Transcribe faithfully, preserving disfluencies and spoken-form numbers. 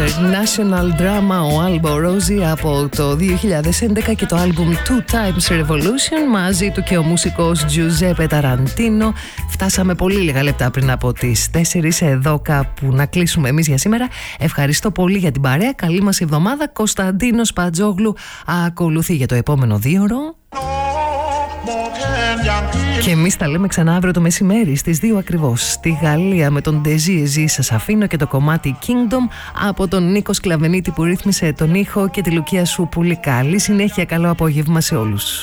International Drama, ο Albo Rosi από το δύο χιλιάδες έντεκα και το άλμπουμ Two Times Revolution, μαζί του και ο μουσικός Giuseppe Tarantino. Φτάσαμε πολύ λίγα λεπτά πριν από τις τέσσερις εδώ κάπου να κλείσουμε εμείς για σήμερα. Ευχαριστώ πολύ για την παρέα, καλή μας εβδομάδα. Κωνσταντίνος Πατζόγλου ακολουθεί για το επόμενο δίωρο. Και εμείς τα λέμε ξανά αύριο το μεσημέρι στις δύο ακριβώς. Στη Γαλλία με τον Ντεζί Εζί σας αφήνω και το κομμάτι Kingdom από τον Νίκο Σκλαβενίτη που ρύθμισε τον ήχο και τη Λουκία Σουπούλη. Καλή συνέχεια, καλό απόγευμα σε όλους.